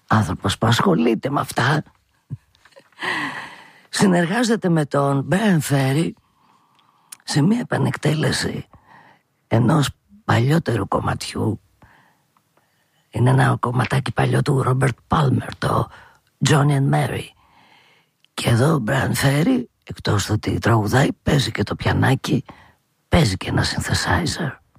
άνθρωπος που ασχολείται με αυτά, συνεργάζεται με τον Brian Ferry σε μια επανεκτέλεση ενός παλιότερου κομματιού. Είναι ένα κομματάκι παλιό του Ρόμπερτ Πάλμερ, το Johnny and Mary. Και εδώ ο Brian Ferry, εκτός του ότι τραγουδάει, παίζει και το πιανάκι, παίζει και ένα synthesizer.